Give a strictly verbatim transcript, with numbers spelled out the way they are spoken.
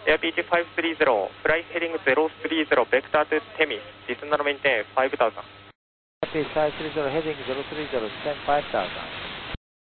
Airbnb five three zero, flight heading zero three zero, vector to Temis, descend and maintain five thousand. Airbnb five three zero, heading zero three zero, descend five thousand.